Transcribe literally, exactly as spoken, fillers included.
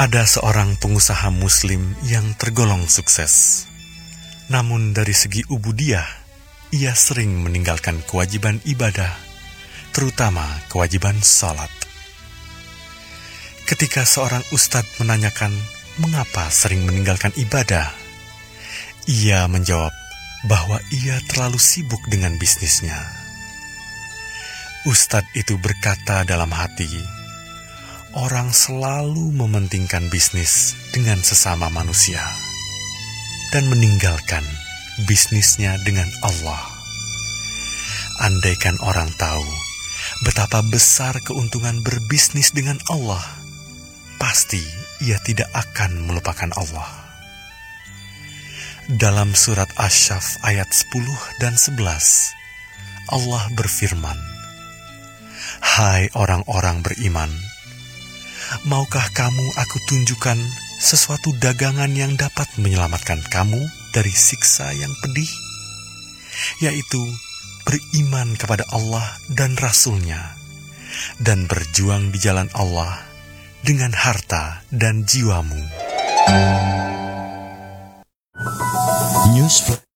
Ada seorang pengusaha muslim yang tergolong sukses. Namun dari segi ubudiyah, ia sering meninggalkan kewajiban ibadah, terutama kewajiban salat. Ketika seorang ustadz menanyakan mengapa sering meninggalkan ibadah, ia menjawab bahwa ia terlalu sibuk dengan bisnisnya. Ustadz itu berkata dalam hati, orang selalu mementingkan bisnis dengan sesama manusia dan meninggalkan bisnisnya dengan Allah. Andaikan orang tahu betapa besar keuntungan berbisnis dengan Allah, pasti ia tidak akan melupakan Allah. Dalam surat Asy-Syaff ayat sepuluh dan sebelas, Allah berfirman, "Hai orang-orang beriman, maukah kamu aku tunjukkan sesuatu dagangan yang dapat menyelamatkan kamu dari siksa yang pedih? Yaitu beriman kepada Allah dan Rasul-Nya, dan berjuang di jalan Allah dengan harta dan jiwamu." News